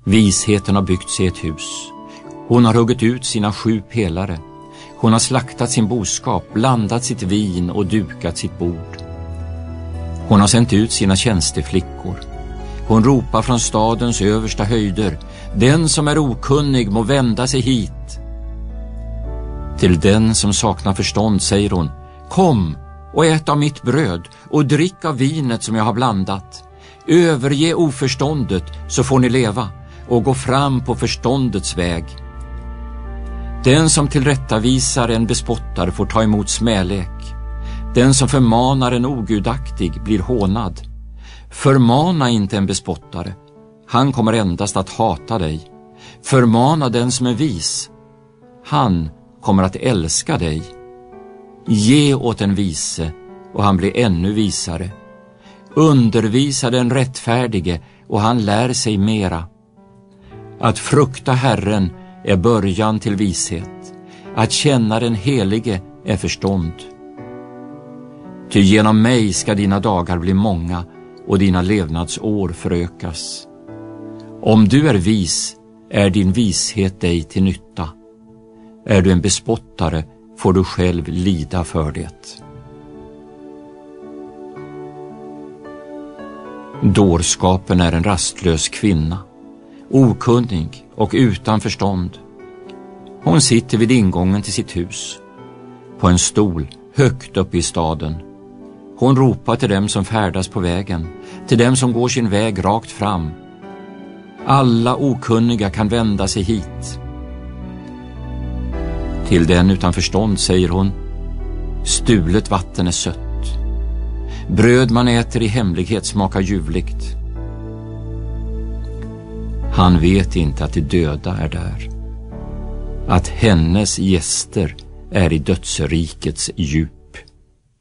Visheten har byggt sig ett hus. Hon har huggit ut sina 7 pelare. Hon har slaktat sin boskap, blandat sitt vin och dukat sitt bord. Hon har sänt ut sina tjänsteflickor. Hon ropar från stadens översta höjder: den som är okunnig må vända sig hit. Till den som saknar förstånd säger hon: kom och ät av mitt bröd och drick av vinet som jag har blandat. Överge oförståndet så får ni leva och gå fram på förståndets väg. Den som tillrättavisar en bespottare får ta emot smälek. Den som förmanar en ogudaktig blir hånad. Förmana inte en bespottare, han kommer endast att hata dig. Förmana den som är vis, han kommer att älska dig. Ge åt en vise och han blir ännu visare. Undervisa den rättfärdige och han lär sig mera. Att frukta Herren är början till vishet. Att känna den helige är förstånd. Ty genom mig ska dina dagar bli många och dina levnadsår förökas. Om du är vis är din vishet dig till nytta. Är du en bespottare får du själv lida för det. Dårskapen är en rastlös kvinna, okunnig och utan förstånd. Hon sitter vid ingången till sitt hus, på en stol högt upp i staden. Hon ropar till dem som färdas på vägen, till dem som går sin väg rakt fram. Alla okunniga kan vända sig hit. Till den utan förstånd säger hon: stulet vatten är sött. Bröd man äter i hemlighet smakar ljuvligt. Han vet inte att de döda är där, att hennes gäster är i dödsrikets djup.